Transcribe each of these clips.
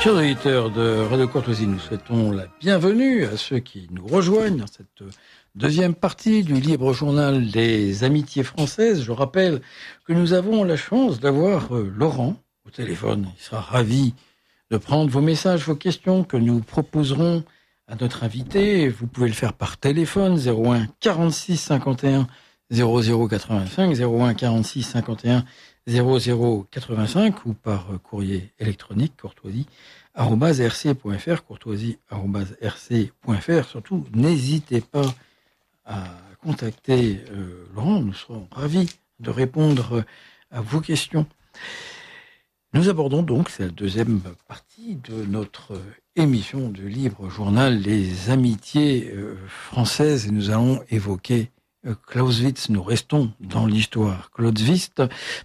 Chers auditeurs de Radio Courtoisie, nous souhaitons la bienvenue à ceux qui nous rejoignent dans cette deuxième partie du libre journal des amitiés françaises. Je rappelle que nous avons la chance d'avoir Laurent au téléphone. Il sera ravi de prendre vos messages, vos questions que nous proposerons à notre invité. Vous pouvez le faire par téléphone 01 46 51 00 85, 01 46 51 00 85 ou par courrier électronique courtoisie@rc.fr, courtoisie@rc.fr. Surtout, n'hésitez pas à contacter Laurent, nous serons ravis de répondre à vos questions. Nous abordons donc, c'est la deuxième partie de notre émission du libre journal Les Amitiés françaises, et nous allons évoquer Clausewitz. Nous restons dans l'histoire. Clausewitz,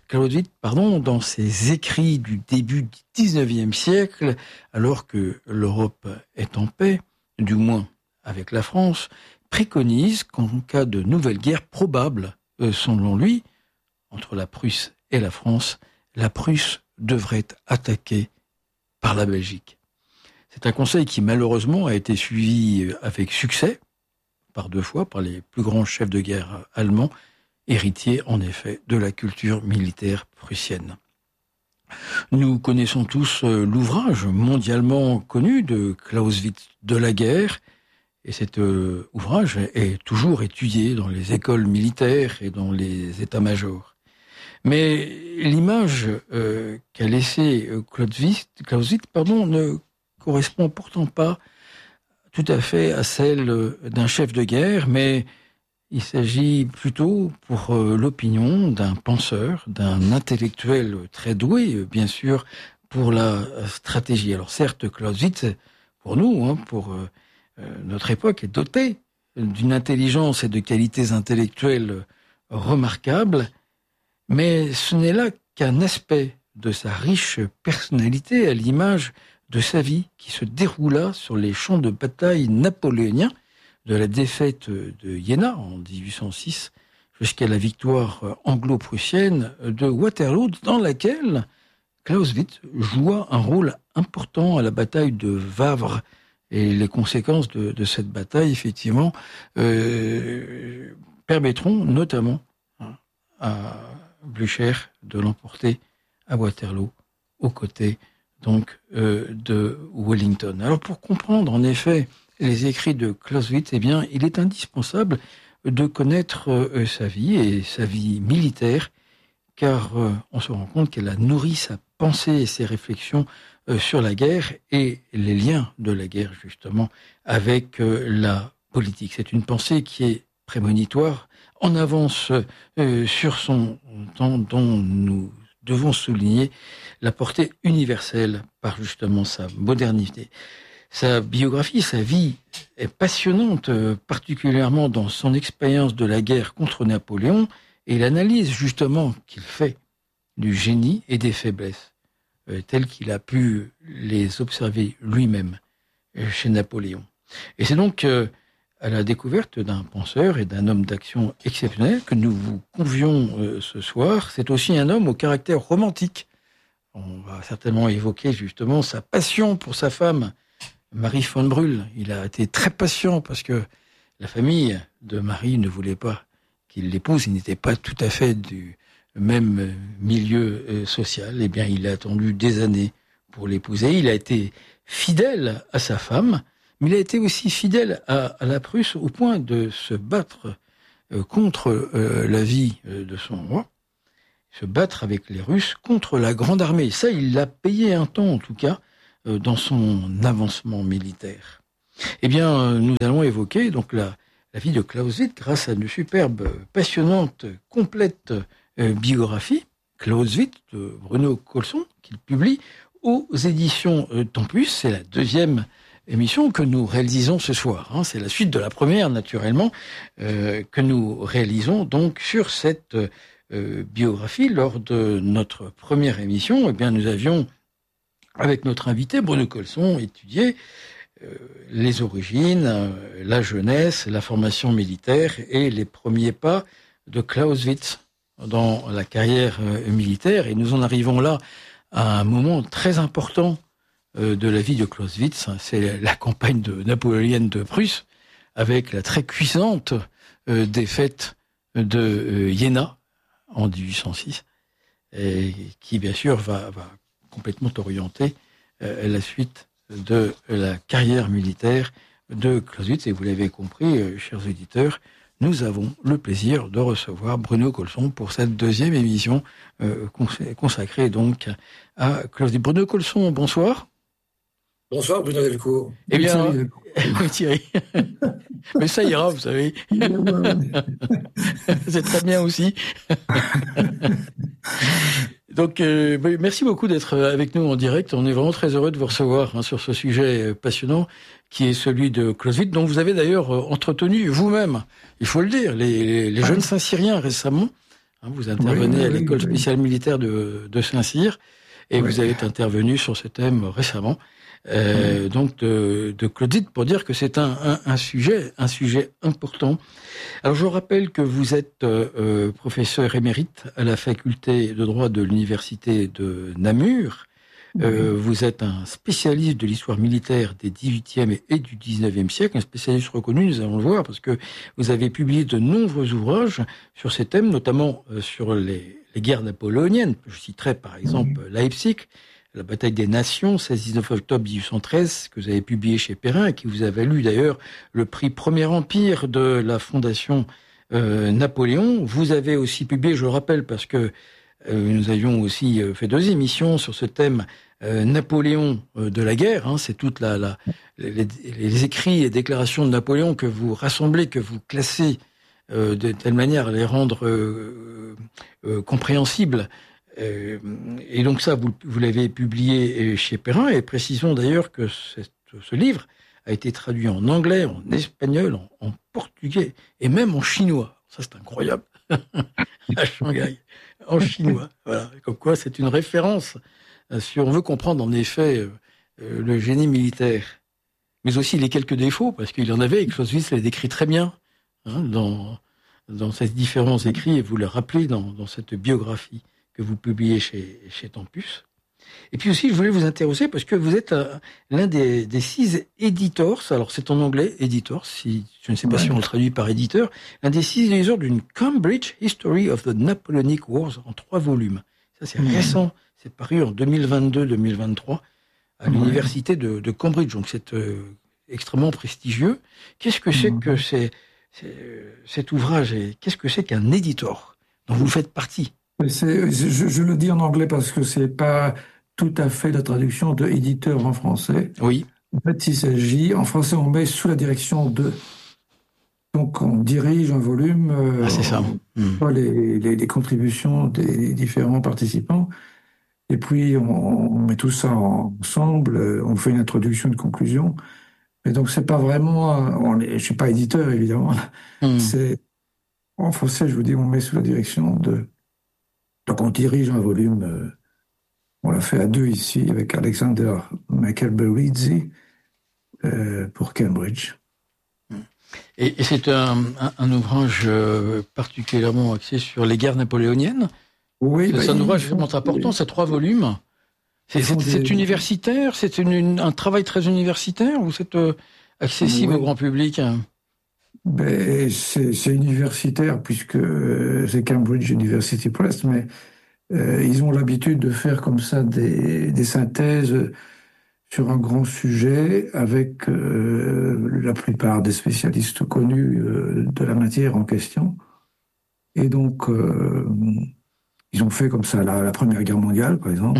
dans ses écrits du début du XIXe siècle, alors que l'Europe est en paix, du moins avec la France, préconise qu'en cas de nouvelle guerre probable, selon lui, entre la Prusse et la France, la Prusse devrait être attaquée par la Belgique. C'est un conseil qui malheureusement a été suivi avec succès, par deux fois, par les plus grands chefs de guerre allemands, héritiers en effet de la culture militaire prussienne. Nous connaissons tous l'ouvrage mondialement connu de Clausewitz de la guerre, et cet ouvrage est toujours étudié dans les écoles militaires et dans les états-majors. Mais l'image qu'a laissée Clausewitz ne correspond pourtant pas tout à fait à celle d'un chef de guerre, mais il s'agit plutôt pour l'opinion d'un penseur, d'un intellectuel très doué, bien sûr, pour la stratégie. Alors certes, Clausewitz, pour nous, pour notre époque, est doté d'une intelligence et de qualités intellectuelles remarquables, mais ce n'est là qu'un aspect de sa riche personnalité à l'image de sa vie qui se déroula sur les champs de bataille napoléoniens, de la défaite de Iéna en 1806 jusqu'à la victoire anglo-prussienne de Waterloo, dans laquelle Clausewitz joua un rôle important à la bataille de Wavre. Et les conséquences de cette bataille, effectivement, permettront notamment à Blücher de l'emporter à Waterloo, aux côtés donc de Wellington. Alors pour comprendre en effet les écrits de Clausewitz, eh bien, il est indispensable de connaître sa vie et sa vie militaire, car on se rend compte qu'elle a nourri sa pensée et ses réflexions sur la guerre et les liens de la guerre justement avec la politique. C'est une pensée qui est prémonitoire, en avance sur son temps, dont nous devons souligner la portée universelle par justement sa modernité. Sa biographie, sa vie est passionnante, particulièrement dans son expérience de la guerre contre Napoléon et l'analyse justement qu'il fait du génie et des faiblesses, telles qu'il a pu les observer lui-même chez Napoléon. Et c'est donc à la découverte d'un penseur et d'un homme d'action exceptionnel que nous vous convions ce soir. C'est aussi un homme au caractère romantique. On va certainement évoquer justement sa passion pour sa femme, Marie von Brühl. Il a été très patient parce que la famille de Marie ne voulait pas qu'il l'épouse. Il n'était pas tout à fait du même milieu social. Eh bien, il a attendu des années pour l'épouser. Il a été fidèle à sa femme, mais il a été aussi fidèle à la Prusse au point de se battre contre la vie de son roi, se battre avec les Russes contre la grande armée. Ça, il l'a payé un temps, en tout cas, dans son avancement militaire. Eh bien, nous allons évoquer donc la vie de Clausewitz grâce à une superbe, passionnante, complète biographie, Clausewitz, de Bruno Colson, qu'il publie aux éditions Tempus. C'est la deuxième émission que nous réalisons ce soir. C'est la suite de la première, naturellement, que nous réalisons donc sur cette biographie. Lors de notre première émission, eh bien, nous avions, avec notre invité Bruno Colson, étudié les origines, la jeunesse, la formation militaire et les premiers pas de Clausewitz dans la carrière militaire. Et nous en arrivons là à un moment très important de la vie de Clausewitz. C'est la campagne napoléonienne de Prusse, avec la très cuisante défaite de Iéna en 1806, et qui bien sûr va complètement orienter la suite de la carrière militaire de Clausewitz. Et vous l'avez compris, chers éditeurs, nous avons le plaisir de recevoir Bruno Colson pour cette deuxième émission consacrée donc à Clausewitz. Bruno Colson, bonsoir. Bonsoir Bruno Delcourt. Eh bien, oui, Thierry. Mais ça ira, vous savez. C'est très bien aussi. Donc, merci beaucoup d'être avec nous en direct. On est vraiment très heureux de vous recevoir sur ce sujet passionnant qui est celui de Clausewitz, dont vous avez d'ailleurs entretenu vous-même, il faut le dire, les jeunes Saint-Cyriens récemment. Vous intervenez à l'école spéciale militaire de Saint-Cyr et vous avez intervenu sur ce thème récemment. Donc de Clausewitz, pour dire que c'est un sujet important. Alors je rappelle que vous êtes professeur émérite à la faculté de droit de l'université de Namur. Vous êtes un spécialiste de l'histoire militaire des XVIIIe et du XIXe siècle, un spécialiste reconnu, nous allons le voir, parce que vous avez publié de nombreux ouvrages sur ces thèmes, notamment sur les guerres napoléoniennes. Je citerai par exemple Leipzig, la bataille des Nations, 16-19 octobre 1813, que vous avez publié chez Perrin, et qui vous a valu d'ailleurs le prix Premier Empire de la Fondation Napoléon. Vous avez aussi publié, je le rappelle, parce que nous avions aussi fait 2 émissions sur ce thème, Napoléon de la guerre. C'est toute les écrits et déclarations de Napoléon que vous rassemblez, que vous classez de telle manière à les rendre compréhensibles. Et donc ça, vous l'avez publié chez Perrin, et précisons d'ailleurs que ce livre a été traduit en anglais, en espagnol, en portugais, et même en chinois. Ça, c'est incroyable. À Shanghai, en chinois. Voilà. Comme quoi, c'est une référence si on veut comprendre en effet le génie militaire, mais aussi les quelques défauts, parce qu'il y en avait, et Clausewitz les décrit très bien dans ces différents écrits, et vous le rappelez dans cette biographie que vous publiez chez Tempus. Et puis aussi, je voulais vous interroger, parce que vous êtes l'un des 6 editors, alors c'est en anglais, editors, si je ne sais pas si on le traduit par éditeur, l'un des 6 éditeurs d'une Cambridge History of the Napoleonic Wars en 3 volumes. Ça, c'est récent, c'est paru en 2022-2023 à l'université de Cambridge, donc c'est extrêmement prestigieux. Qu'est-ce que c'est que cet ouvrage, et qu'est-ce que c'est qu'un éditeur dont vous faites partie? Je le dis en anglais parce que c'est pas tout à fait la traduction de éditeur en français. Oui. En fait, il s'agit, en français, on met sous la direction de. Donc, on dirige un volume. C'est ça. On les contributions des différents participants. Et puis, on met tout ça ensemble. On fait une introduction, une conclusion. Mais donc, c'est pas vraiment. Je suis pas éditeur, évidemment. C'est, en français, je vous dis, on met sous la direction de. Donc, on dirige un volume. On l'a fait à 2 ici avec Alexander McElberizzi pour Cambridge. Et c'est un ouvrage particulièrement axé sur les guerres napoléoniennes. Oui. C'est un ouvrage vraiment important, c'est 3 volumes. C'est universitaire, c'est un travail très universitaire, ou c'est accessible au grand public? C'est universitaire puisque c'est Cambridge University Press, mais ils ont l'habitude de faire comme ça des synthèses sur un grand sujet avec la plupart des spécialistes connus de la matière en question. Et donc, ils ont fait comme ça la Première Guerre mondiale, par exemple.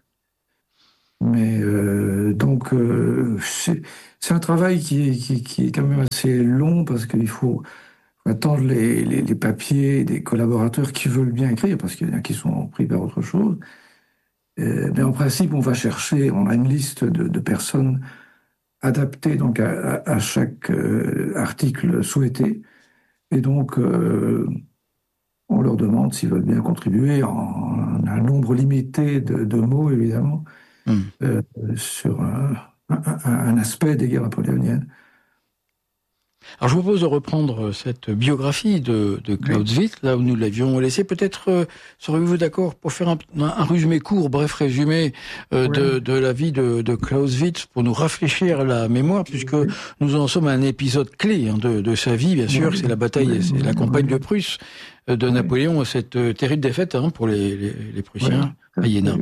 Donc, c'est un travail qui est quand même assez long parce qu'il faut attendre les papiers des collaborateurs qui veulent bien écrire, parce qu'il y en a qui sont pris par autre chose. Mais en principe, on a une liste de personnes adaptées donc à chaque article souhaité. Et donc, on leur demande s'ils veulent bien contribuer en un nombre limité de mots, évidemment, sur un aspect des guerres napoléoniennes. Alors je vous propose de reprendre cette biographie de Clausewitz, là où nous l'avions laissé. Peut-être seriez-vous d'accord pour faire un résumé court, bref résumé de la vie de Clausewitz, pour nous rafraîchir la mémoire, puisque nous en sommes à un épisode clé de sa vie, bien sûr, c'est la bataille, c'est la campagne de Prusse de Napoléon, cette terrible défaite pour les Prussiens à Iéna.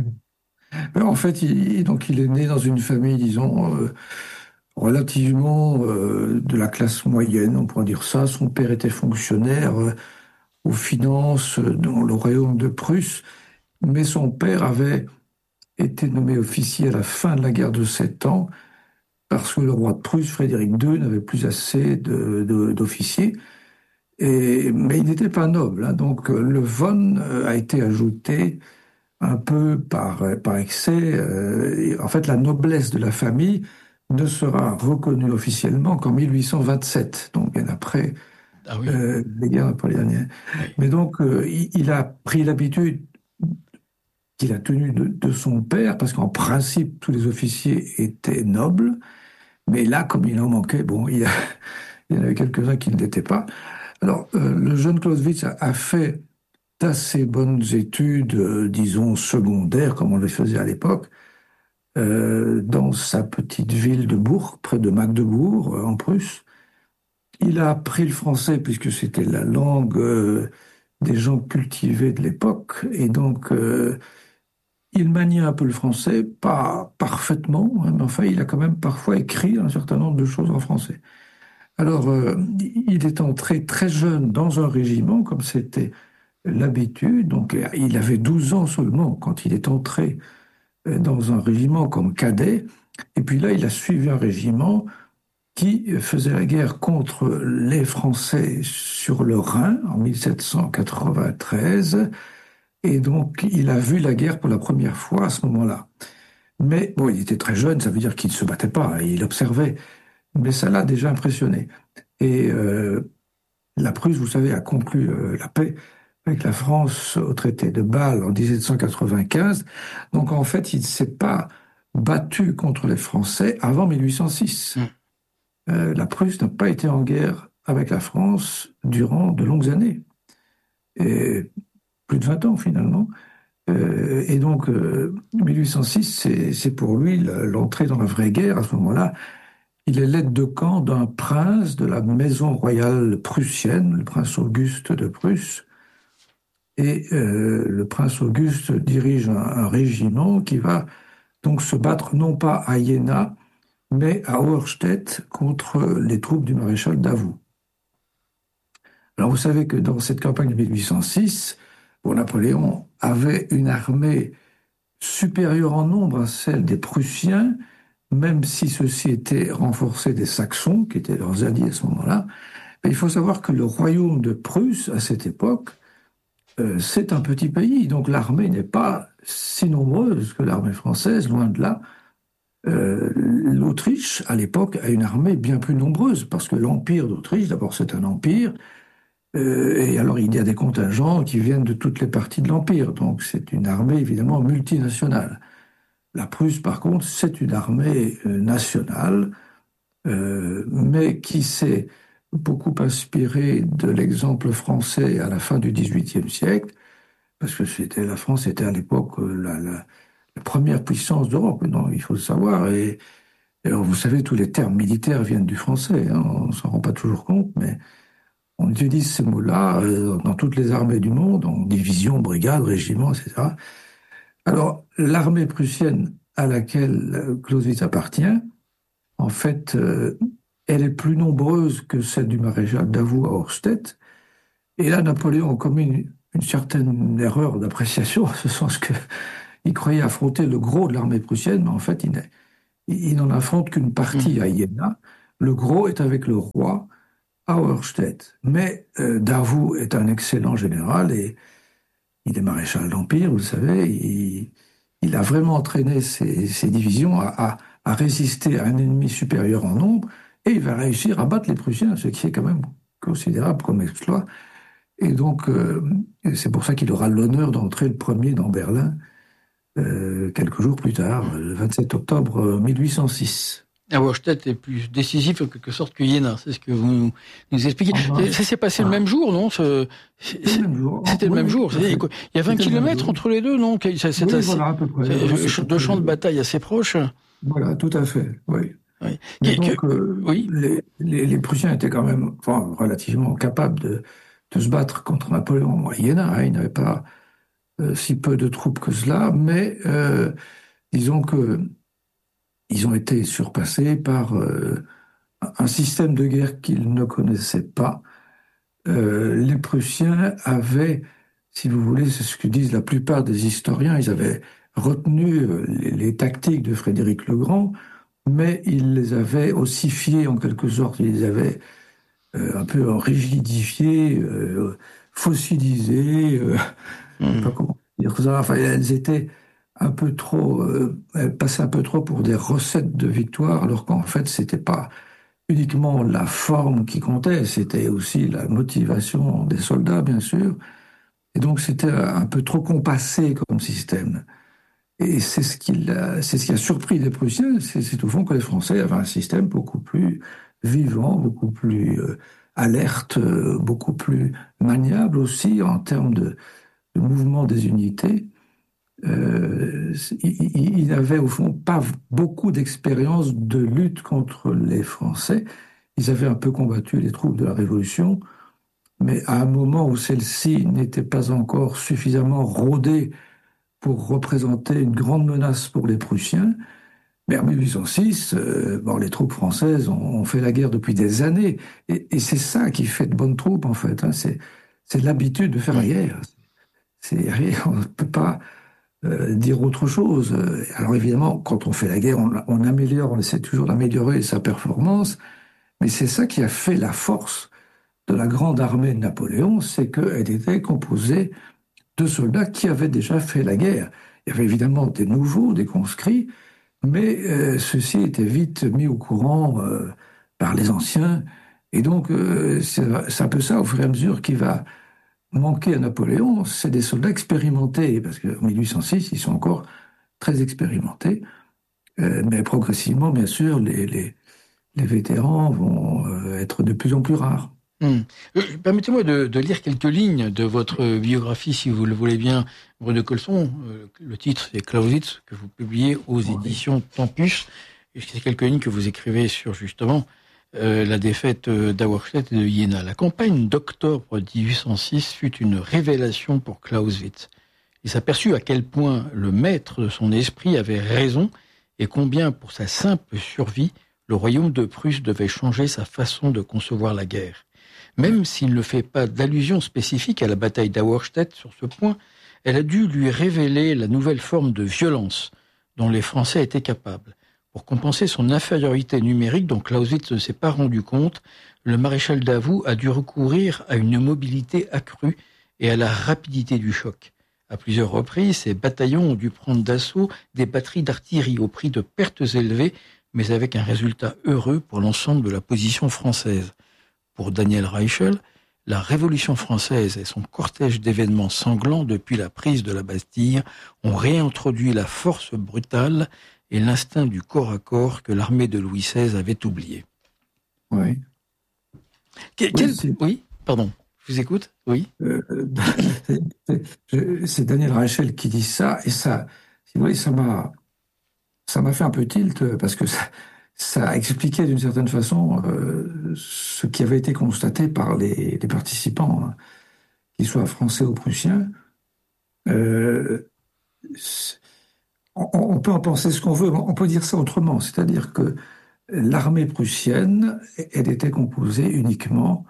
En fait, il est né dans une famille, disons, relativement de la classe moyenne, on pourrait dire ça. Son père était fonctionnaire aux finances dans le royaume de Prusse, mais son père avait été nommé officier à la fin de la guerre de 7 ans parce que le roi de Prusse, Frédéric II, n'avait plus assez d'officiers. Mais il n'était pas noble, hein, donc le von a été ajouté un peu par excès. En fait, la noblesse de la famille ne sera reconnue officiellement qu'en 1827, donc bien après les guerres napoléoniennes. Oui. Mais donc, il a pris l'habitude qu'il a tenue de son père, parce qu'en principe, tous les officiers étaient nobles, mais là, comme il en manquait, bon, il y en avait quelques-uns qui ne l'étaient pas. Alors, le jeune Clausewitz a fait d'assez bonnes études, disons, secondaires, comme on les faisait à l'époque, dans sa petite ville de Bourg, près de Magdebourg, en Prusse. Il a appris le français, puisque c'était la langue des gens cultivés de l'époque, et donc il maniait un peu le français, pas parfaitement, hein, mais enfin, il a quand même parfois écrit un certain nombre de choses en français. Alors, il est entré très jeune dans un régiment, comme c'était l'habitude. Donc, il avait 12 ans seulement quand il est entré dans un régiment comme cadet. Et puis là, il a suivi un régiment qui faisait la guerre contre les Français sur le Rhin en 1793. Et donc, il a vu la guerre pour la première fois à ce moment-là. Mais bon, il était très jeune, ça veut dire qu'il ne se battait pas, il observait. Mais ça l'a déjà impressionné. Et la Prusse, vous savez, a conclu la paix avec la France au traité de Bâle en 1795. Donc en fait, il ne s'est pas battu contre les Français avant 1806. La Prusse n'a pas été en guerre avec la France durant de longues années. Et plus de 20 ans finalement. Et donc 1806, c'est pour lui l'entrée dans la vraie guerre. À ce moment-là, il est l'aide de camp d'un prince de la maison royale prussienne, le prince Auguste de Prusse. Et le prince Auguste dirige un régiment qui va donc se battre non pas à Iéna, mais à Auerstedt contre les troupes du maréchal Davout. Alors vous savez que dans cette campagne de 1806, Napoléon avait une armée supérieure en nombre à celle des Prussiens, même si ceux-ci étaient renforcés des Saxons, qui étaient leurs alliés à ce moment-là. Mais il faut savoir que le royaume de Prusse, à cette époque, c'est un petit pays, donc l'armée n'est pas si nombreuse que l'armée française, loin de là. L'Autriche, à l'époque, a une armée bien plus nombreuse, parce que l'Empire d'Autriche, d'abord c'est un empire, et alors il y a des contingents qui viennent de toutes les parties de l'Empire, donc c'est une armée évidemment multinationale. La Prusse, par contre, c'est une armée nationale, mais qui s'est beaucoup inspirée de l'exemple français à la fin du XVIIIe siècle, parce que la France était à l'époque la première puissance d'Europe, il faut le savoir. Et alors, vous savez, tous les termes militaires viennent du français, hein, on ne s'en rend pas toujours compte, mais on utilise ces mots-là dans toutes les armées du monde, en division, brigade, régiment, etc. Alors, l'armée prussienne à laquelle Clausewitz appartient, en fait, elle est plus nombreuse que celle du maréchal Davout à Auerstedt. Et là, Napoléon a commis une certaine erreur d'appréciation, en ce sens qu'il croyait affronter le gros de l'armée prussienne, mais en fait, il n'en affronte qu'une partie à Iéna. Le gros est avec le roi à Auerstedt. Mais Davout est un excellent général et il est maréchal d'Empire, vous le savez. Il a vraiment entraîné ses divisions à résister à un ennemi supérieur en nombre, et il va réussir à battre les Prussiens, ce qui est quand même considérable comme exploit. Et donc, c'est pour ça qu'il aura l'honneur d'entrer le premier dans Berlin quelques jours plus tard, le 27 octobre 1806. Auerstedt est plus décisif en quelque sorte que Iéna, c'est ce que vous nous expliquez. Ça s'est passé le même jour, non? C'était le même jour. C'était le même jour. Il y a 20 kilomètres entre les deux, non? Voilà, à peu près. Deux champs de bataille assez proches. Voilà, tout à fait, oui. Oui. Mais donc, les Prussiens étaient quand même relativement capables de se battre contre Napoléon à Iéna. Ils n'avaient pas si peu de troupes que cela, mais disons que ils ont été surpassés par un système de guerre qu'ils ne connaissaient pas. Les Prussiens avaient, si vous voulez, c'est ce que disent la plupart des historiens, ils avaient retenu les tactiques de Frédéric le Grand, mais ils les avaient ossifiées en quelque sorte, ils les avaient un peu rigidifiées, fossilisées, je sais pas comment dire ça, enfin elles étaient un peu trop, elles passaient un peu trop pour des recettes de victoire, alors qu'en fait c'était pas uniquement la forme qui comptait, c'était aussi la motivation des soldats, bien sûr. Et donc c'était un peu trop compassé comme système. Et c'est ce qui a surpris les Prussiens, c'est au fond que les Français avaient un système beaucoup plus vivant, beaucoup plus alerte, beaucoup plus maniable aussi en termes de mouvement des unités. Il n'avait au fond pas beaucoup d'expérience de lutte contre les Français. Ils avaient un peu combattu les troupes de la Révolution, mais à un moment où celle-ci n'était pas encore suffisamment rodée pour représenter une grande menace pour les Prussiens, mais en 1806, les troupes françaises ont fait la guerre depuis des années, et c'est ça qui fait de bonnes troupes en fait. C'est l'habitude de faire la guerre. On ne peut pas dire autre chose. Alors évidemment, quand on fait la guerre, on améliore, on essaie toujours d'améliorer sa performance, mais c'est ça qui a fait la force de la grande armée de Napoléon, c'est qu'elle était composée de soldats qui avaient déjà fait la guerre. Il y avait évidemment des nouveaux, des conscrits, mais ceux-ci étaient vite mis au courant par les anciens. Et donc, c'est un peu ça, au fur et à mesure, qui va manquer à Napoléon, c'est des soldats expérimentés, parce qu'en 1806, ils sont encore très expérimentés. Mais progressivement, bien sûr, les vétérans vont être de plus en plus rares. Permettez-moi de lire quelques lignes de votre biographie, si vous le voulez bien, Bruno Colson. Le titre, c'est Clausewitz, que vous publiez aux éditions Tempus. Et c'est quelques lignes que vous écrivez sur, justement, la défaite d'Auerstedt et de Iéna. La campagne d'octobre 1806 fut une révélation pour Clausewitz. Il s'aperçut à quel point le maître de son esprit avait raison et combien, pour sa simple survie, le royaume de Prusse devait changer sa façon de concevoir la guerre. Même s'il ne fait pas d'allusion spécifique à la bataille d'Auerstedt sur ce point, elle a dû lui révéler la nouvelle forme de violence dont les Français étaient capables. Pour compenser son infériorité numérique dont Clausewitz ne s'est pas rendu compte, le maréchal Davout a dû recourir à une mobilité accrue et à la rapidité du choc. À plusieurs reprises, ces bataillons ont dû prendre d'assaut des batteries d'artillerie au prix de pertes élevées, mais avec un résultat heureux pour l'ensemble de la position française. Pour Daniel Reichel, la Révolution française et son cortège d'événements sanglants depuis la prise de la Bastille ont réintroduit la force brutale et l'instinct du corps à corps que l'armée de Louis XVI avait oublié. Oui. Oui, pardon, je vous écoute. Oui. C'est Daniel Reichel qui dit ça, et ça, si vous voulez, ça m'a fait un peu tilt, parce que ça expliquait d'une certaine façon ce qui avait été constaté par les participants, hein, qu'ils soient français ou prussiens. On peut en penser ce qu'on veut, on peut dire ça autrement, c'est-à-dire que l'armée prussienne, elle était composée uniquement,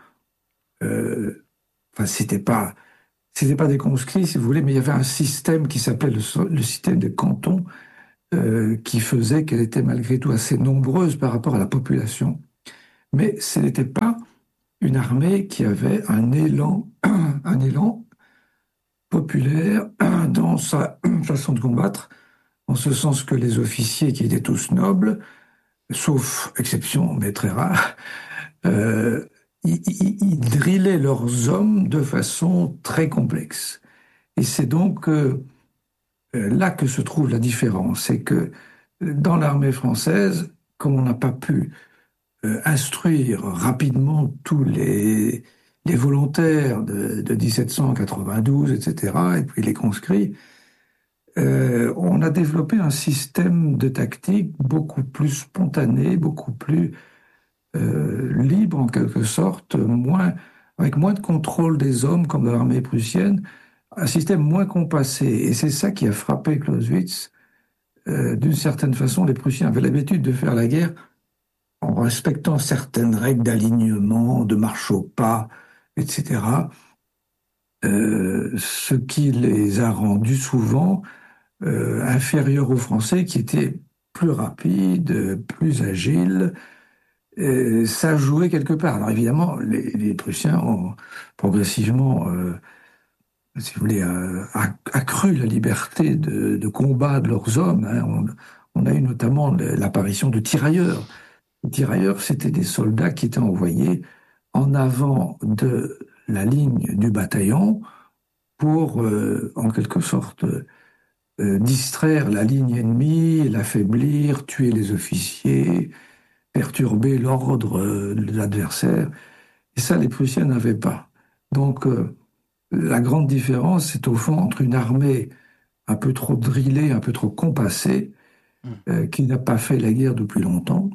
c'était pas des conscrits, si vous voulez, mais il y avait un système qui s'appelait le système des cantons, qui faisait qu'elle était malgré tout assez nombreuse par rapport à la population. Mais ce n'était pas une armée qui avait un élan populaire dans sa façon de combattre, en ce sens que les officiers qui étaient tous nobles, sauf exception, mais très rare, ils drillaient leurs hommes de façon très complexe. Et c'est donc là que se trouve la différence, c'est que dans l'armée française, comme on n'a pas pu instruire rapidement tous les volontaires de 1792, etc., et puis les conscrits, on a développé un système de tactique beaucoup plus spontané, beaucoup plus libre en quelque sorte, avec moins de contrôle des hommes comme dans l'armée prussienne, un système moins compassé. Et c'est ça qui a frappé Clausewitz. D'une certaine façon, les Prussiens avaient l'habitude de faire la guerre en respectant certaines règles d'alignement, de marche au pas, etc. Ce qui les a rendus souvent inférieurs aux Français qui étaient plus rapides, plus agiles. Ça jouait quelque part. Alors évidemment, les Prussiens ont progressivement, si vous voulez, accru la liberté de combat de leurs hommes. Hein. On a eu notamment l'apparition de tirailleurs. Les tirailleurs, c'était des soldats qui étaient envoyés en avant de la ligne du bataillon pour, en quelque sorte, distraire la ligne ennemie, l'affaiblir, tuer les officiers, perturber l'ordre de l'adversaire. Et ça, les Prussiens n'avaient pas. Donc, la grande différence, c'est au fond entre une armée un peu trop drillée, un peu trop compassée, qui n'a pas fait la guerre depuis longtemps,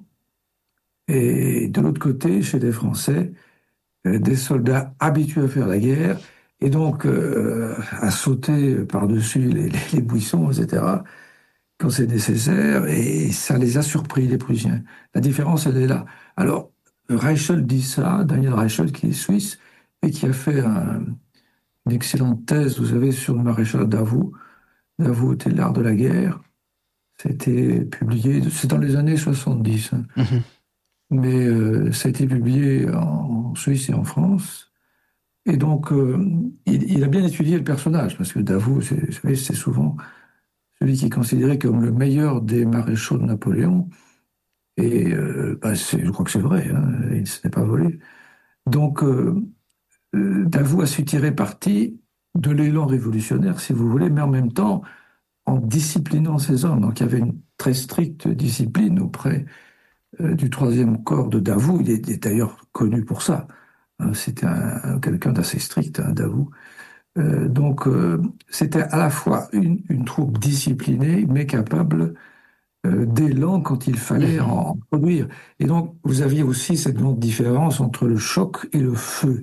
et de l'autre côté, chez les Français, des soldats habitués à faire la guerre, et donc à sauter par-dessus les buissons, etc., quand c'est nécessaire, et ça les a surpris, les Prussiens. La différence, elle est là. Alors, Reichel dit ça, Daniel Reichel, qui est suisse, et qui a fait une excellente thèse, vous savez, sur le maréchal Davout. Davout était l'art de la guerre. C'était publié, c'est dans les années 70, hein. Mhm. Mais ça a été publié en Suisse et en France. Et donc, il a bien étudié le personnage, parce que Davout, vous savez, c'est souvent celui qui est considéré comme le meilleur des maréchaux de Napoléon. Et je crois que c'est vrai, hein, il ne s'est pas volé. Donc, Davout a su tirer parti de l'élan révolutionnaire, si vous voulez, mais en même temps en disciplinant ses hommes. Donc, il y avait une très stricte discipline auprès du troisième corps de Davout. Il est d'ailleurs connu pour ça. Hein, c'était quelqu'un d'assez strict, hein, Davout. C'était à la fois une troupe disciplinée, mais capable d'élan quand il fallait en produire. Et donc, vous aviez aussi cette grande différence entre le choc et le feu.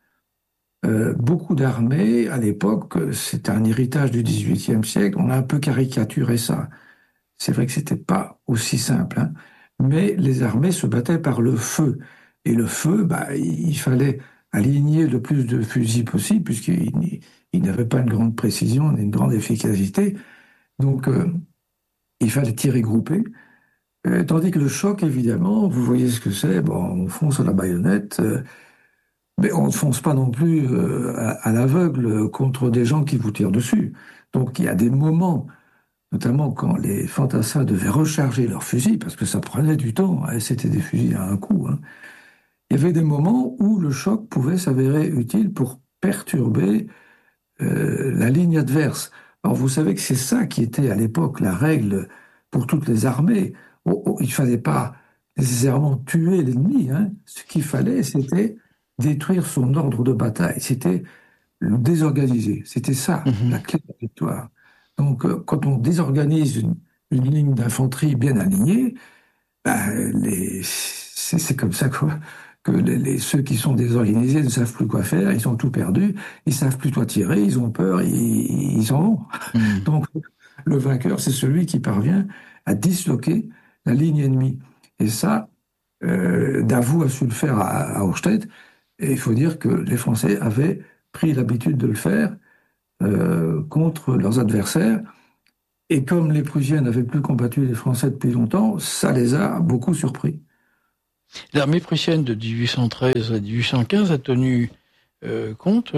Beaucoup d'armées, à l'époque, c'était un héritage du XVIIIe siècle, on a un peu caricaturé ça. C'est vrai que c'était pas aussi simple, hein, mais les armées se battaient par le feu. Et le feu, il fallait aligner le plus de fusils possible, puisqu'il n'avait pas une grande précision, une grande efficacité. Donc, il fallait tirer groupé. Tandis que le choc, évidemment, vous voyez ce que c'est, bon, on fonce à la baïonnette, mais on ne fonce pas non plus à l'aveugle contre des gens qui vous tirent dessus. Donc il y a des moments, notamment quand les fantassins devaient recharger leurs fusils, parce que ça prenait du temps, et c'était des fusils à un coup, hein. Il y avait des moments où le choc pouvait s'avérer utile pour perturber la ligne adverse. Alors vous savez que c'est ça qui était à l'époque la règle pour toutes les armées. Il ne fallait pas nécessairement tuer l'ennemi, hein. Ce qu'il fallait, c'était détruire son ordre de bataille. C'était le désorganiser. C'était ça, la clé de la victoire. Donc, quand on désorganise une ligne d'infanterie bien alignée, c'est comme ça que ceux qui sont désorganisés ne savent plus quoi faire, ils ont tout perdu, ils savent plus quoi tirer, ils ont peur, ils s'en vont. Donc, le vainqueur, c'est celui qui parvient à disloquer la ligne ennemie. Et ça, Davout a su le faire à Austerlitz, et il faut dire que les Français avaient pris l'habitude de le faire contre leurs adversaires. Et comme les Prussiens n'avaient plus combattu les Français depuis longtemps, ça les a beaucoup surpris. L'armée prussienne de 1813 à 1815 a tenu compte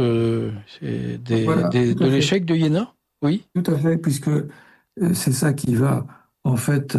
de l'échec de Iéna? Oui. Tout à fait, puisque c'est ça qui va en fait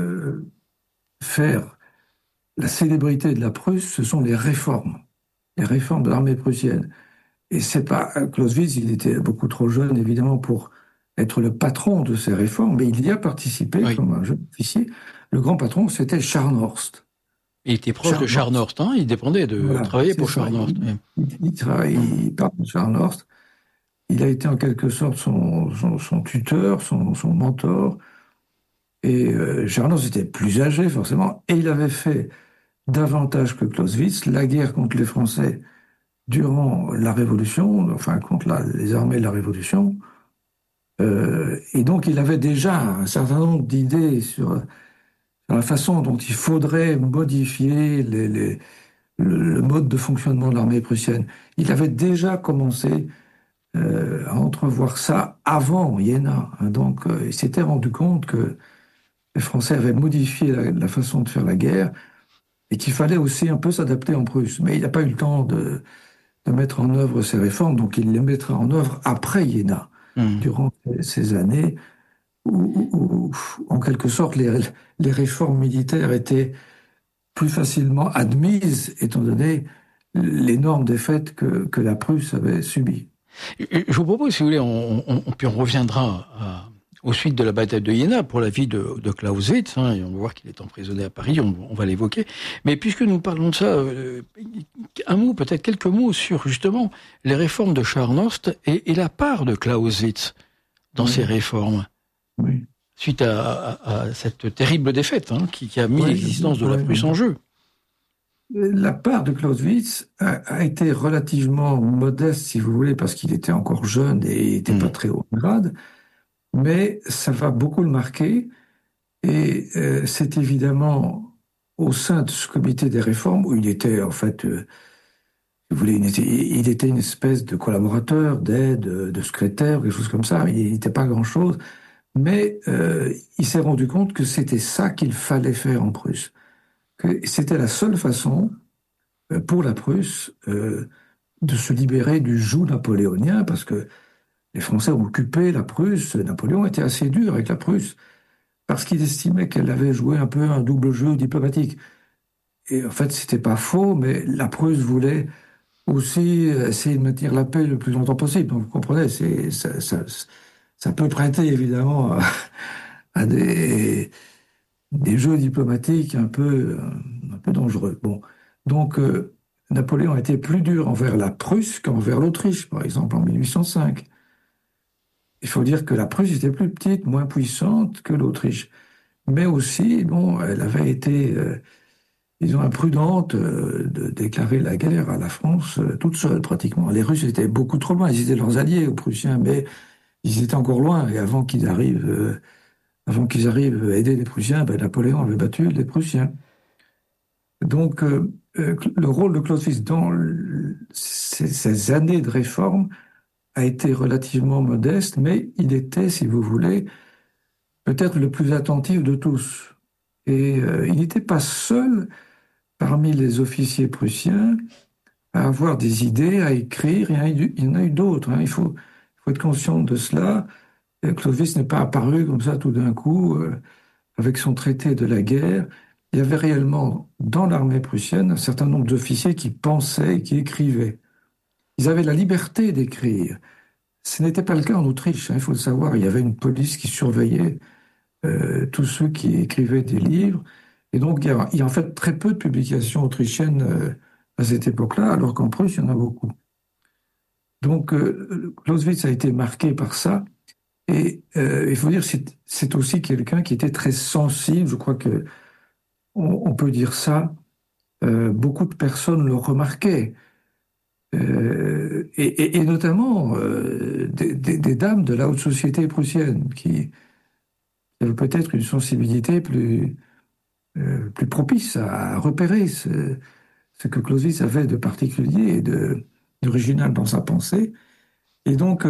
faire la célébrité de la Prusse, ce sont les réformes de l'armée prussienne. Et c'est pas Clausewitz, il était beaucoup trop jeune évidemment pour être le patron de ces réformes, mais il y a participé Oui. comme un jeune officier. Le grand patron, c'était Scharnhorst. Il était proche de Scharnhorst, hein, il dépendait de Voilà, travailler c'est pour ça. Scharnhorst. Oui. Il travaille, Hum. il parle de Scharnhorst. Il a été en quelque sorte son tuteur, son mentor. Et Scharnhorst était plus âgé, forcément, et il avait fait davantage que Clausewitz la guerre contre les Français durant la Révolution, enfin contre les armées de la Révolution. Et donc il avait déjà un certain nombre d'idées sur la façon dont il faudrait modifier le mode de fonctionnement de l'armée prussienne. Il avait déjà commencé à entrevoir ça avant Iéna, hein. Donc il s'était rendu compte que les Français avaient modifié la façon de faire la guerre et qu'il fallait aussi un peu s'adapter en Prusse. Mais il n'a pas eu le temps de mettre en œuvre ces réformes, donc il les mettra en œuvre après Iéna, Hum. durant ces années où, en quelque sorte, les réformes militaires étaient plus facilement admises, étant donné l'énorme défaite que la Prusse avait subie. Je vous propose, si vous voulez, puis on reviendra aux suites de la bataille de Iéna pour la vie de Clausewitz, hein, et on va voir qu'il est emprisonné à Paris, on va l'évoquer. Mais puisque nous parlons de ça, un mot, peut-être quelques mots sur justement les réformes de Scharnhorst et la part de Clausewitz dans ces réformes, Oui. suite à cette terrible défaite, hein, qui a mis Oui, l'existence de la Prusse en jeu. La part de Clausewitz a été relativement modeste, si vous voulez, parce qu'il était encore jeune et n'était pas très haut grade, mais ça va beaucoup le marquer. Et c'est évidemment au sein de ce comité des réformes où il était, en fait, si vous voulez, il était une espèce de collaborateur, d'aide, de secrétaire, quelque chose comme ça. Il n'était pas grand-chose, mais il s'est rendu compte que c'était ça qu'il fallait faire en Prusse, que c'était la seule façon pour la Prusse de se libérer du joug napoléonien, parce que les Français ont occupé la Prusse. Napoléon était assez dur avec la Prusse, parce qu'il estimait qu'elle avait joué un peu un double jeu diplomatique. Et en fait, c'était pas faux, mais la Prusse voulait aussi essayer de maintenir la paix le plus longtemps possible. Donc, vous comprenez, ça peut prêter évidemment à des jeux diplomatiques un peu dangereux. Bon, donc Napoléon était plus dur envers la Prusse qu'envers l'Autriche, par exemple, en 1805. Il faut dire que la Prusse était plus petite, moins puissante que l'Autriche. Mais aussi, bon, elle avait été, disons, imprudente de déclarer la guerre à la France toute seule, pratiquement. Les Russes étaient beaucoup trop loin. Ils étaient leurs alliés aux Prussiens, mais ils étaient encore loin. Et avant qu'ils arrivent à aider les Prussiens, ben, Napoléon avait battu les Prussiens. Donc, le rôle de Clausewitz dans ces années de réforme a été relativement modeste, mais il était, si vous voulez, peut-être le plus attentif de tous. Et il n'était pas seul parmi les officiers prussiens à avoir des idées, à écrire. Il y en a eu d'autres, hein. Il faut être conscient de cela. Clausewitz n'est pas apparu comme ça tout d'un coup avec son traité de la guerre. Il y avait réellement dans l'armée prussienne un certain nombre d'officiers qui pensaient et qui écrivaient. Ils avaient la liberté d'écrire. Ce n'était pas le cas en Autriche, hein, il faut le savoir. Il y avait une police qui surveillait tous ceux qui écrivaient des livres. Et donc, il y a en fait très peu de publications autrichiennes à cette époque-là, alors qu'en Prusse, il y en a beaucoup. Donc, Clausewitz a été marqué par ça. Et il faut dire que c'est aussi quelqu'un qui était très sensible. Je crois que on peut dire ça. Beaucoup de personnes le remarquaient. Et notamment des dames de la haute société prussienne qui avaient peut-être une sensibilité plus propice à repérer ce que Clausewitz avait de particulier et d'original dans sa pensée. Et donc,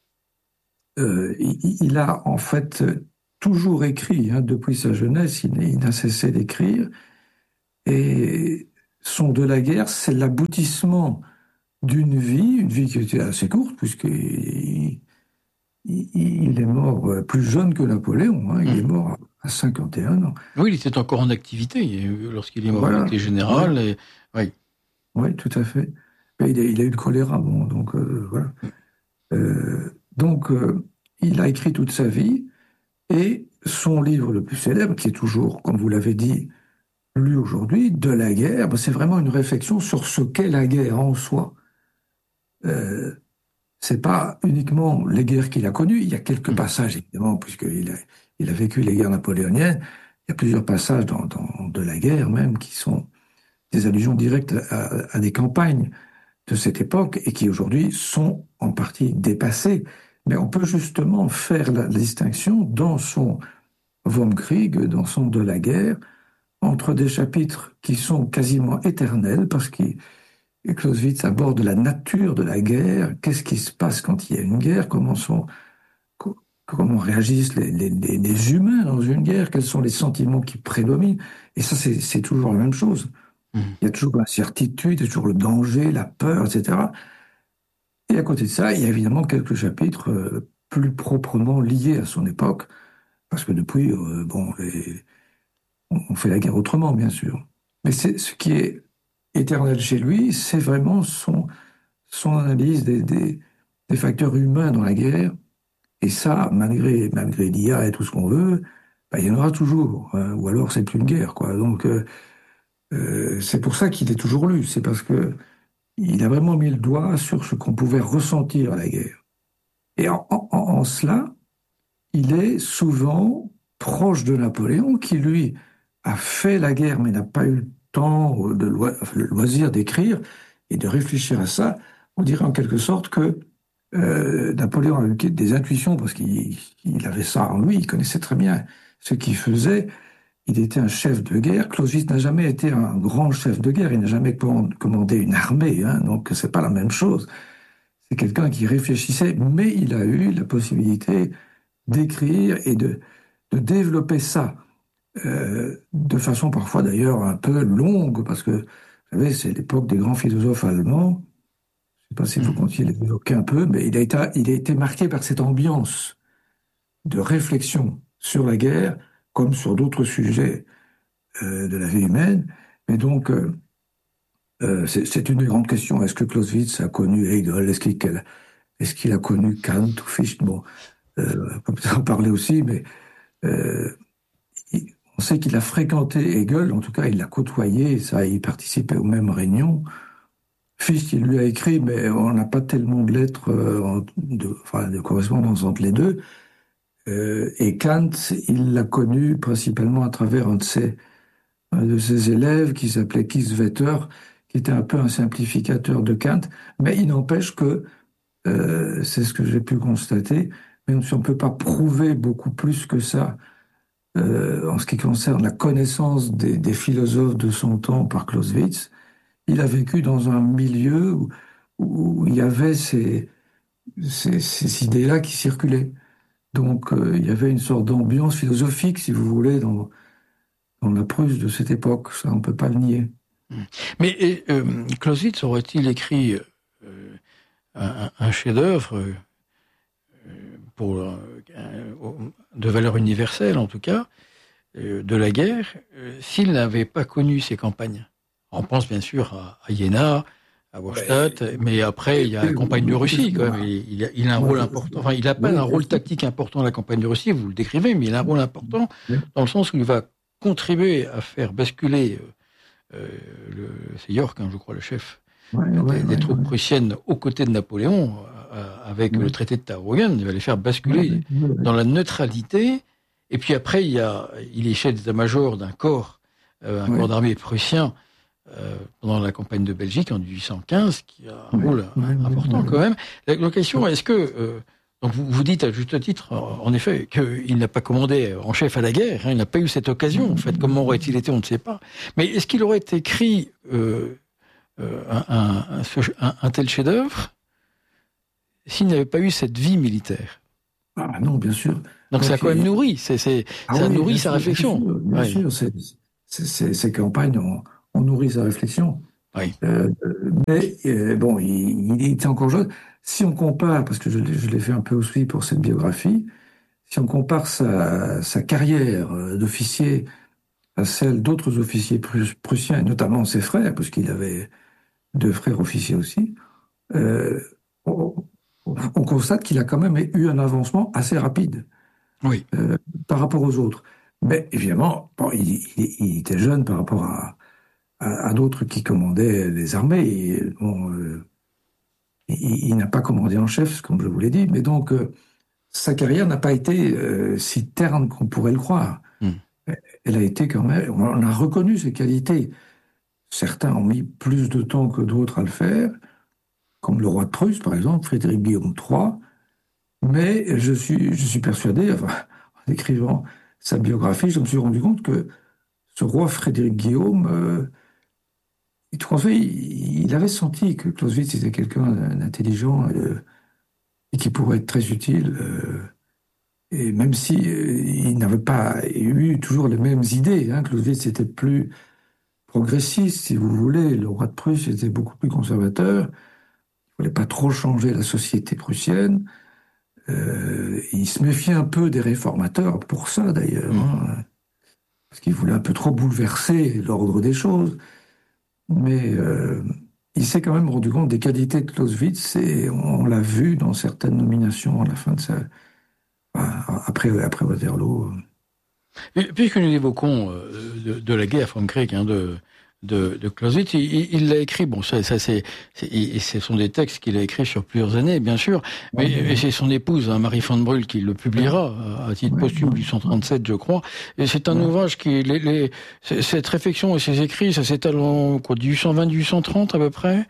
il a en fait toujours écrit, hein, depuis sa jeunesse, il n'a cessé d'écrire. Et son De la guerre, c'est l'aboutissement d'une vie, une vie qui était assez courte, puisqu'il il est mort plus jeune que Napoléon, hein, il est mort à 51 ans. Oui, il était encore en activité lorsqu'il est mort. Voilà. Il était général. Ouais. Et, oui. Oui, tout à fait. Mais il a eu le choléra, bon, donc voilà. Donc, il a écrit toute sa vie, et son livre le plus célèbre, qui est toujours, comme vous l'avez dit, lu aujourd'hui, De la guerre, c'est vraiment une réflexion sur ce qu'est la guerre en soi. Euh, c'est pas uniquement les guerres qu'il a connues, il y a quelques passages, évidemment, il a vécu les guerres napoléoniennes, il y a plusieurs passages dans De la guerre même qui sont des allusions directes à des campagnes de cette époque et qui aujourd'hui sont en partie dépassées. Mais on peut justement faire la distinction dans son Vom Krieg, dans son De la guerre, entre des chapitres qui sont quasiment éternels, parce que Clausewitz aborde la nature de la guerre, qu'est-ce qui se passe quand il y a une guerre, comment réagissent les humains dans une guerre, quels sont les sentiments qui prédominent. Et ça, c'est toujours la même chose. Il y a toujours l'incertitude, il y a toujours le danger, la peur, etc. Et à côté de ça, il y a évidemment quelques chapitres plus proprement liés à son époque, parce que depuis, on fait la guerre autrement, bien sûr. Mais ce qui est éternel chez lui, c'est vraiment son analyse des facteurs humains dans la guerre. Et ça, malgré l'IA et tout ce qu'on veut, il y en aura toujours, hein, ou alors c'est plus une guerre, quoi. Donc, c'est pour ça qu'il est toujours lu. C'est parce que il a vraiment mis le doigt sur ce qu'on pouvait ressentir à la guerre. Et en cela, il est souvent proche de Napoléon, qui lui a fait la guerre, mais n'a pas eu le temps, le loisir d'écrire et de réfléchir à ça. On dirait en quelque sorte que Napoléon a eu des intuitions, parce qu'il avait ça en lui, il connaissait très bien ce qu'il faisait. Il était un chef de guerre. Clausewitz n'a jamais été un grand chef de guerre, il n'a jamais commandé une armée, hein, donc c'est pas la même chose. C'est quelqu'un qui réfléchissait, mais il a eu la possibilité d'écrire et de développer ça, de façon parfois d'ailleurs un peu longue, parce que, vous savez, c'est l'époque des grands philosophes allemands. Je ne sais pas si vous comptiez les évoquer un peu, mais il a été marqué par cette ambiance de réflexion sur la guerre, comme sur d'autres sujets de la vie humaine. Mais donc, c'est une des grandes questions. Est-ce que Clausewitz a connu Hegel? Est-ce qu'il a connu Kant ou Fichte? Bon, on peut peut-être en parler aussi, mais on sait qu'il a fréquenté Hegel, en tout cas il l'a côtoyé, ça, il participait aux mêmes réunions. Fichte, il lui a écrit, mais on n'a pas tellement de lettres, de correspondance entre les deux. Et Kant, il l'a connu principalement à travers un de ses élèves qui s'appelait Kieswetter, qui était un peu un simplificateur de Kant, mais il n'empêche que, c'est ce que j'ai pu constater, même si on ne peut pas prouver beaucoup plus que ça en ce qui concerne la connaissance des philosophes de son temps par Clausewitz, il a vécu dans un milieu où il y avait ces idées-là qui circulaient. Donc, il y avait une sorte d'ambiance philosophique, si vous voulez, dans la Prusse de cette époque. Ça, on ne peut pas le nier. Mais Clausewitz aurait-il écrit un chef-d'œuvre de valeur universelle, en tout cas, de la guerre, s'il n'avait pas connu ces campagnes? On pense bien sûr à Iéna, à Wahrstadt, mais après, il y a la campagne de Russie, quand même. Il a un rôle important. Enfin, il n'a pas un rôle tactique important dans la campagne de Russie, vous le décrivez, mais il a un rôle important dans le sens où il va contribuer à faire basculer, c'est York, hein, je crois, le chef des troupes prussiennes aux côtés de Napoléon, avec le traité de Tervuren. Il va les faire basculer dans la neutralité. Et puis après, il est chef d'état-major d'un corps, corps d'armée prussien, pendant la campagne de Belgique en 1815, qui a un rôle important quand même. La question, est-ce que... donc vous dites à juste titre, en effet, qu'il n'a pas commandé en chef à la guerre, hein, il n'a pas eu cette occasion. En fait, comment aurait-il été, on ne sait pas. Mais est-ce qu'il aurait écrit un tel chef-d'œuvre s'il n'avait pas eu cette vie militaire? Ah non, bien sûr. Donc ça a quand même nourri, ça nourrit sa réflexion. Bien sûr, ces campagnes ont nourri sa réflexion. Oui. Mais bon, il était encore jeune. Si on compare, parce que je l'ai fait un peu aussi pour cette biographie, si on compare sa carrière d'officier à celle d'autres officiers prussiens, et notamment ses frères, parce qu'il avait deux frères officiers aussi, on constate qu'il a quand même eu un avancement assez rapide Oui. par rapport aux autres. Mais évidemment, bon, il était jeune par rapport à d'autres qui commandaient les armées. Et, bon, il n'a pas commandé en chef, comme je vous l'ai dit, mais donc sa carrière n'a pas été si terne qu'on pourrait le croire. Mm. Elle a été quand même, on a reconnu ses qualités. Certains ont mis plus de temps que d'autres à le faire, comme le roi de Prusse, par exemple, Frédéric Guillaume III. Mais je suis persuadé, enfin, en écrivant sa biographie, je me suis rendu compte que ce roi Frédéric Guillaume, il avait senti que Clausewitz était quelqu'un d'intelligent et qui pourrait être très utile. Et même si il n'avait pas eu toujours les mêmes idées, hein, Clausewitz était plus progressiste, si vous voulez. Le roi de Prusse était beaucoup plus conservateur. Il ne voulait pas trop changer la société prussienne. Il se méfiait un peu des réformateurs, pour ça d'ailleurs, hein, parce qu'il voulait un peu trop bouleverser l'ordre des choses. Mais il s'est quand même rendu compte des qualités de Clausewitz et on l'a vu dans certaines nominations à la fin de sa... après Waterloo. Et puisque nous évoquons de la guerre, von Krieg, hein, de Clausewitz, il l'a écrit. Bon, ça ce sont des textes qu'il a écrits sur plusieurs années, bien sûr. Mais c'est son épouse, hein, Marie von Brühl, qui le publiera à titre posthume, 1837, je crois. Et c'est un ouvrage qui, cette réflexion et ses écrits, ça s'étale en quoi, 1820-1830 à peu près.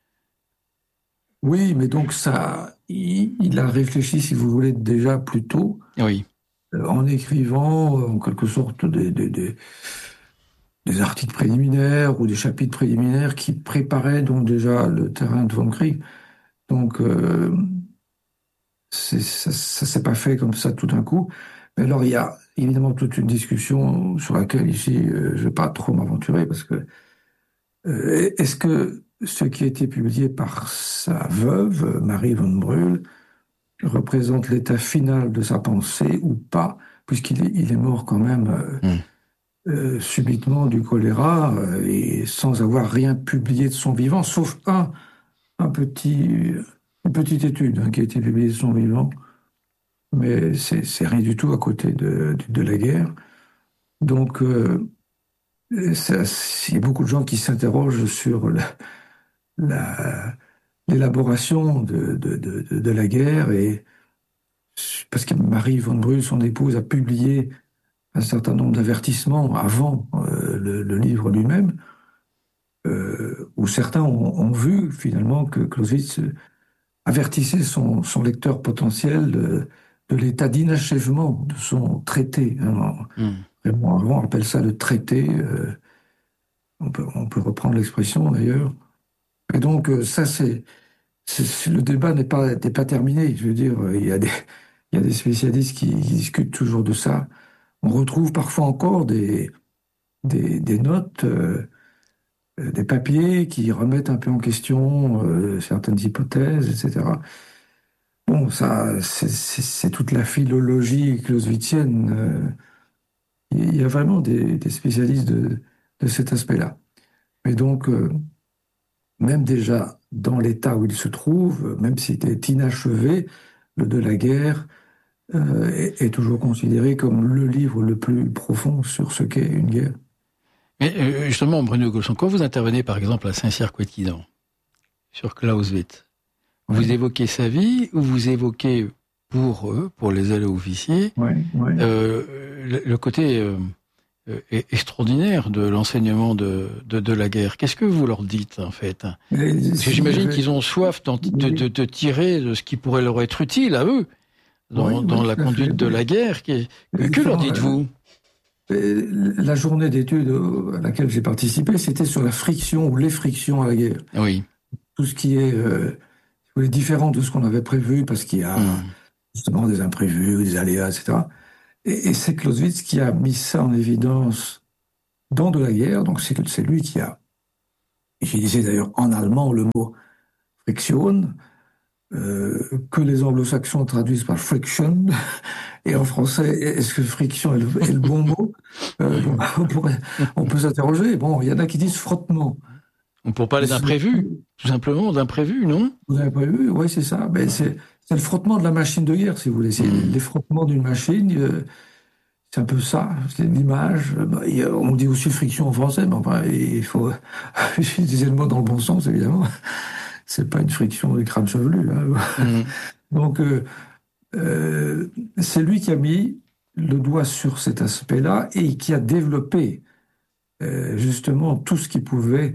Oui, mais donc ça, il a réfléchi, si vous voulez, déjà plus tôt. Oui. En écrivant en quelque sorte des articles préliminaires ou des chapitres préliminaires qui préparaient donc déjà le terrain de von Krieg. Donc ça s'est pas fait comme ça tout d'un coup. Mais alors il y a évidemment toute une discussion sur laquelle ici je vais pas trop m'aventurer parce que est-ce que ce qui a été publié par sa veuve, Marie von Brühl, représente l'état final de sa pensée ou pas, puisqu'il est mort quand même subitement du choléra et sans avoir rien publié de son vivant, sauf une petite étude qui a été publiée de son vivant, mais c'est rien du tout à côté de la guerre. Donc, il y a beaucoup de gens qui s'interrogent sur l'élaboration de la guerre et parce que Marie von Brühl, son épouse, a publié un certain nombre d'avertissements avant le livre lui-même, où certains ont vu finalement que Clausewitz avertissait son lecteur potentiel de l'état d'inachèvement de son traité. Hein. Vraiment, avant, on appelle ça le traité. On peut reprendre l'expression d'ailleurs. Et donc, ça, le débat n'est pas terminé. Je veux dire, il y a des spécialistes qui discutent toujours de ça. On retrouve parfois encore des notes, des papiers qui remettent un peu en question certaines hypothèses, etc. Bon, ça, c'est toute la philologie clausewitzienne. Il y a vraiment des spécialistes de cet aspect-là. Mais donc, même déjà dans l'état où il se trouve, même s'il est inachevé, le de la guerre est toujours considéré comme le livre le plus profond sur ce qu'est une guerre. Mais justement, Bruno Golson, quand vous intervenez par exemple à Saint-Cyr-Quétidan, sur Clausewitz, vous évoquez sa vie ou vous évoquez pour les élèves officiers le côté extraordinaire de l'enseignement de la guerre. Qu'est-ce que vous leur dites en fait? Parce que j'imagine qu'ils ont soif de tirer de ce qui pourrait leur être utile à eux dans la conduite de la guerre. Que leur dites-vous? La journée d'études à laquelle j'ai participé, c'était sur la friction ou les frictions à la guerre. Oui. Tout ce qui est différent de ce qu'on avait prévu parce qu'il y a justement des imprévus, des aléas, etc. Et c'est Clausewitz qui a mis ça en évidence dans de la guerre. Donc c'est lui qui a utilisé d'ailleurs en allemand le mot friction, que les anglo-saxons traduisent par friction. Et en français, est-ce que friction est le bon mot? On peut s'interroger. Bon, il y en a qui disent frottement. On peut parler d'imprévu, tout simplement, d'imprévu, non? Vous avez prévu? Oui, c'est ça. Ben, c'est le frottement de la machine de guerre, si vous voulez. C'est l'effrottement d'une machine. C'est un peu ça, c'est l'image. On dit aussi friction en français, mais enfin, il faut utiliser le mot dans le bon sens, évidemment. C'est pas une friction de crâne chevelu. Hein. Donc, c'est lui qui a mis le doigt sur cet aspect-là et qui a développé justement tout ce qui pouvait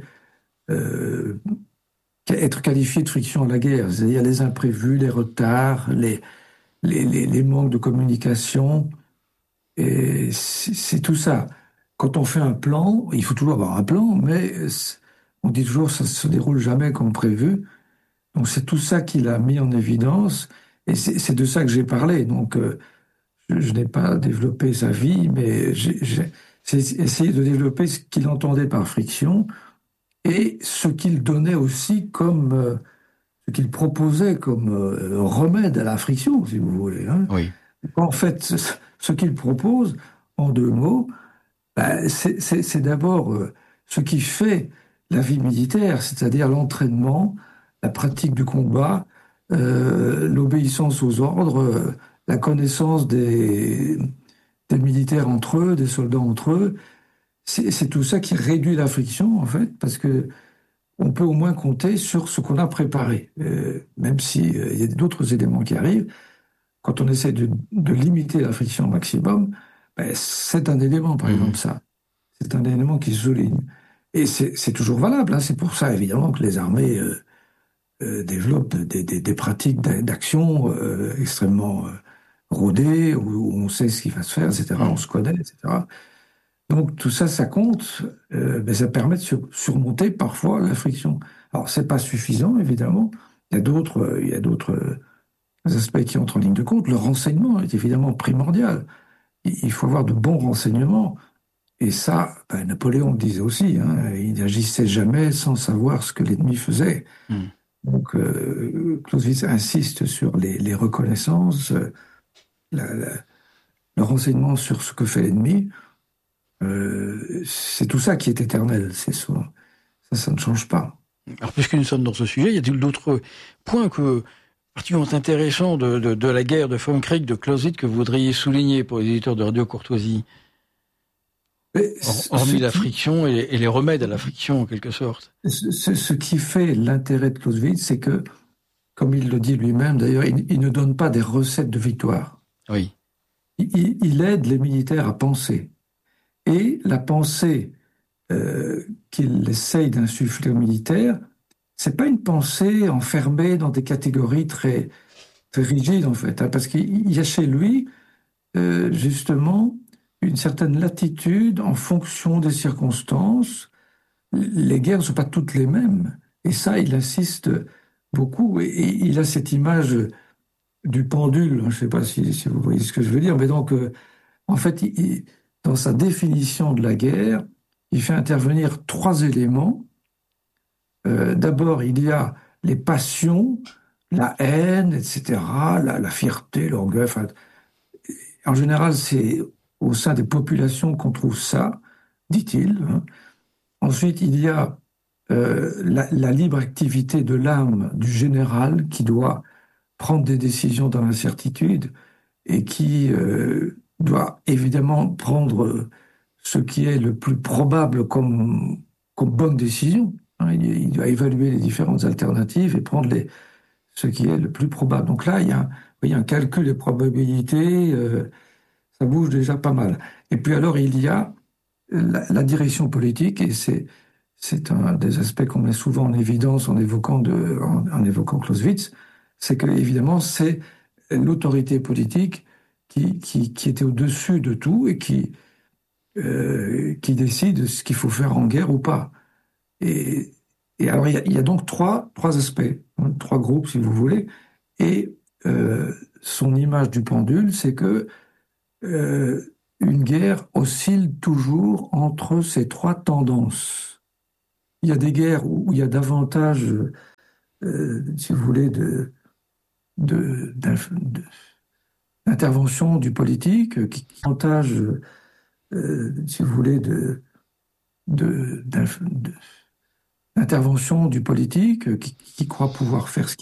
être qualifié de friction à la guerre, c'est-à-dire les imprévus, les retards, les manques de communication. Et c'est tout ça. Quand on fait un plan, il faut toujours avoir un plan, mais on dit toujours que ça ne se déroule jamais comme prévu. Donc c'est tout ça qu'il a mis en évidence, et c'est de ça que j'ai parlé. Donc je n'ai pas développé sa vie, mais j'ai essayé de développer ce qu'il entendait par friction, et ce qu'il donnait aussi comme, ce qu'il proposait comme remède à la friction, si vous voulez. Hein. Oui. En fait, ce qu'il propose, en deux mots, ben, c'est d'abord ce qui fait la vie militaire, c'est-à-dire l'entraînement, la pratique du combat, l'obéissance aux ordres, la connaissance des militaires entre eux, des soldats entre eux. C'est tout ça qui réduit la friction, en fait, parce que on peut au moins compter sur ce qu'on a préparé, même s'il y a d'autres éléments qui arrivent. Quand on essaie de limiter la friction au maximum, ben, c'est un élément, par exemple, ça. C'est un élément qui se souligne. Et c'est toujours valable. Hein. C'est pour ça, évidemment, que les armées développent des pratiques d'action extrêmement rodées, où on sait ce qui va se faire, etc. On se connaît, etc. Donc tout ça, ça compte. Mais ça permet de surmonter parfois la friction. Alors, c'est pas suffisant, évidemment. Il y a d'autres aspects qui entrent en ligne de compte. Le renseignement est évidemment primordial. Il faut avoir de bons renseignements. Et ça, ben, Napoléon le disait aussi, hein, il n'agissait jamais sans savoir ce que l'ennemi faisait. Donc, Clausewitz insiste sur les reconnaissances, le renseignement sur ce que fait l'ennemi. C'est tout ça qui est éternel. Ça ne change pas. Alors, puisque nous sommes dans ce sujet, y a-t-il d'autres points particulièrement intéressants de la guerre de von Krieg, de Clausewitz, que vous voudriez souligner pour les éditeurs de Radio Courtoisie? Hormis la friction et les remèdes à la friction, en quelque sorte. Ce qui fait l'intérêt de Clausewitz, c'est que, comme il le dit lui-même, d'ailleurs, il ne donne pas des recettes de victoire. Oui. Il aide les militaires à penser. Et la pensée qu'il essaye d'insuffler aux militaires, c'est pas une pensée enfermée dans des catégories très, très rigides, en fait, hein, parce qu'il y a chez lui, justement, une certaine latitude en fonction des circonstances. Les guerres ne sont pas toutes les mêmes. Et ça, il insiste beaucoup. Et il a cette image du pendule. Je ne sais pas si vous voyez ce que je veux dire. Mais donc, en fait, dans sa définition de la guerre, il fait intervenir trois éléments. D'abord, il y a les passions, la haine, etc., la fierté, l'orgueil. Enfin, en général, c'est au sein des populations qu'on trouve ça, dit-il. Hein. Ensuite, il y a la libre activité de l'âme du général qui doit prendre des décisions dans l'incertitude et qui doit évidemment prendre ce qui est le plus probable comme bonne décision. Hein. Il doit évaluer les différentes alternatives et prendre ce qui est le plus probable. Donc là, il y a un calcul des probabilités, ça bouge déjà pas mal. Et puis alors, il y a la direction politique, et c'est un des aspects qu'on met souvent en évidence en évoquant Clausewitz, c'est que évidemment c'est l'autorité politique qui était au-dessus de tout et qui décide ce qu'il faut faire en guerre ou pas. Et alors il y a donc trois aspects, hein, trois groupes si vous voulez, et son image du pendule, c'est que une guerre oscille toujours entre ces trois tendances. Il y a des guerres où il y a davantage, si vous voulez, d'intervention du politique, qui davantage, si vous voulez, l'intervention du politique qui croit pouvoir faire ce